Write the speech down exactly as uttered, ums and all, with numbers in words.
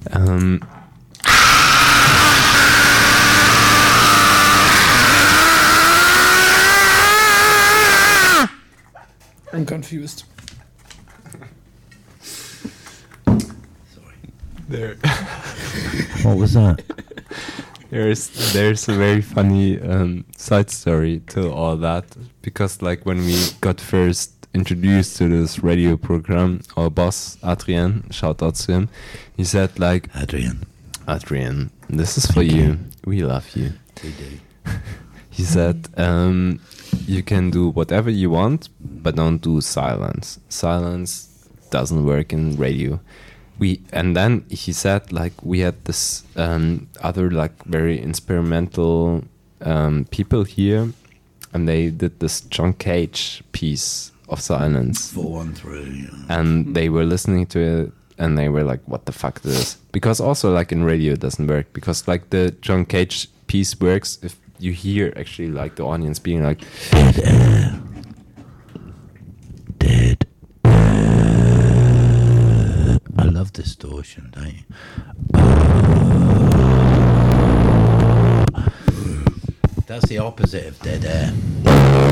Um, I'm confused. there, What was that? there's there's a very funny um, side story to all that, because like when we got first introduced to this radio program, our boss Adrian, shout out to him, he said like, Adrian. Adrian, this is for you. We love you. We do. He said, um, you can do whatever you want, but don't do silence. Silence doesn't work in radio. We and then he said, like, we had this um, other like very experimental um, people here, and they did this John Cage piece of silence. Four one three. And they were listening to it, and they were like, what the fuck is this? Because also like in radio it doesn't work, because like the John Cage piece works if you hear actually like the audience being like dead air. Dead air. I love distortion, don't you? That's the opposite of dead air.